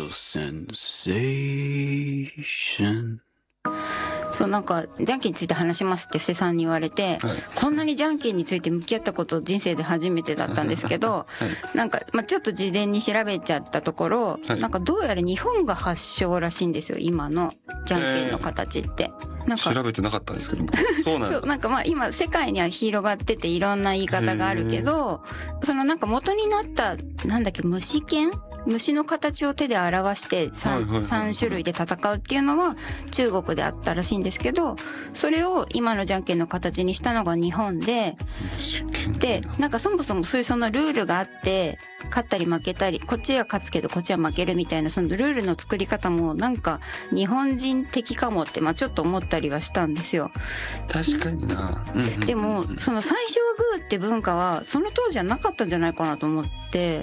little sensation。 そう、なんかじゃんけんについて話しますって布施さんに言われて、 はい、 こんなにじゃんけんについて向き合ったこと人生で初めてだったんですけど、はい、なんか、ちょっと事前に調べちゃったところ、はい、なんかどうやら日本が発祥らしいんですよ、今のじゃんけんの形って。 なんか調べてなかったんですけどそうなんそう、なんか今世界には広がってていろんな言い方があるけど、そのなんか元になったなんだっけ、虫の形を手で表して 3種類で戦うっていうのは中国であったらしいんですけど、それを今のじゃんけんの形にしたのが日本で、でなんかそもそもそういうそのルールがあって、勝ったり負けたり、こっちは勝つけどこっちは負けるみたいな、そのルールの作り方もなんか日本人的かもってちょっと思ったりはしたんですよ。 確かにな、 でもその最初はグーって文化はその当時はなかったんじゃないかなと思って、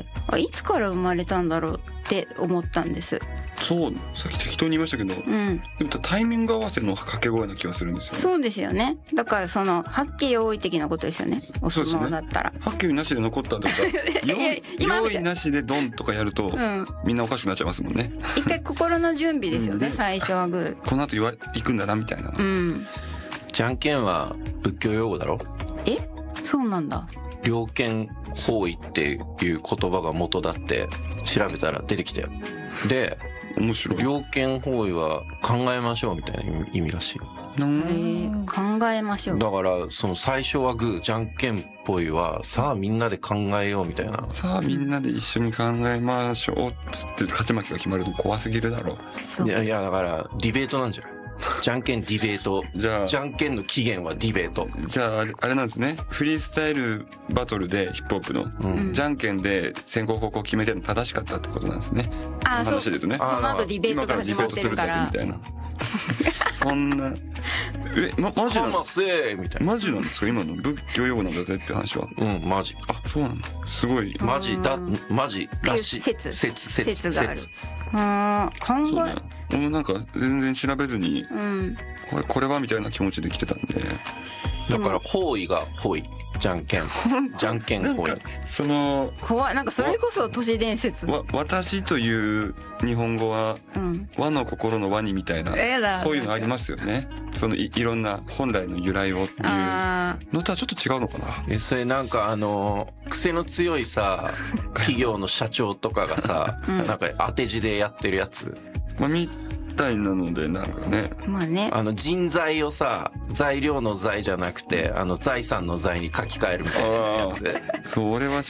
いつから生まれたんだろうって思ったんです。 そう、さっき適当に言いましたけど、でもタイミング合わせの掛け声な気がするんですよね。 そうですよね。だからその八景用意的なことですよね、お相撲だったら。 八景なしで残ったとか用意なしでドンとかやると、みんなおかしくなっちゃいますもんね。 一回心の準備ですよね、最初はグー。 この後行くんだなみたいな。 じゃんけんは仏教用語だろ。 そうなんだ。 猟犬包囲っていう言葉が元だって調べたら出てきたよ。で、 面白い。 猟犬包囲は考えましょうみたいな意味らしい。 考えましょう。 だからその最初はグー、じゃんけんぽいはさあみんなで考えようみたいな。 さあみんなで一緒に考えましょうっつって勝ち負けが決まると怖すぎるだろう。 いやだからディベートなんじゃない。じゃんけんディベート。じゃんけんの起源はディベート。 じゃああれなんですね。フリースタイルバトルでヒップホップの、じゃんけんで先攻後攻決めてるの正しかったってことなんですね。 話で言うとね。その後ディベートが始まってるから。 みたいな。そんなマジなんですか。マジなんですか。今の仏教用語なんだぜって話は。 マジ。 あ、そうなんだ。すごい。 マジらしい。説がある。考え。 俺なんか全然調べずに、これはみたいな気持ちで来てたんで。 だから包囲が包囲、じゃんけん包囲。 その怖い。なんかそれこそ都市伝説。 私という日本語は、和の心の和にみたいな、そういうのありますよね。そのいろんな本来の由来をっていうのとはちょっと違うのかな。 それなんか癖の強いさ企業の社長とかがさ、なんか当て字でやってるやつ。 みたいなのでなんかね。 人材をさ、材料の材じゃなくて財産の財に書き換えるみたいなやつ。 それは